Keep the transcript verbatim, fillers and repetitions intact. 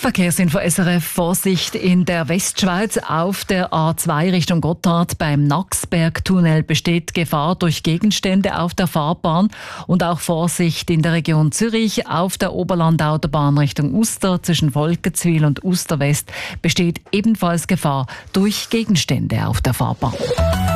Verkehrsinfo S R F. Vorsicht in der Westschweiz. Auf der A zwei Richtung Gotthard beim Naxbergtunnel besteht Gefahr durch Gegenstände auf der Fahrbahn. Und auch Vorsicht in der Region Zürich. Auf der Oberlandautobahn Richtung Uster zwischen Volkenswil und Uster West besteht ebenfalls Gefahr durch Gegenstände auf der Fahrbahn.